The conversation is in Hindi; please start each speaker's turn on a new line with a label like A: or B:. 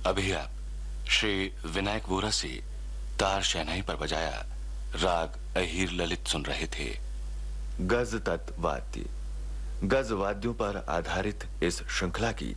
A: अभी आप श्री विनायक वोरा से तार शहनाई पर बजाया राग अहीर ललित सुन रहे थे।
B: गज तत् वाद्य, गज वाद्यों पर आधारित इस श्रृंखला की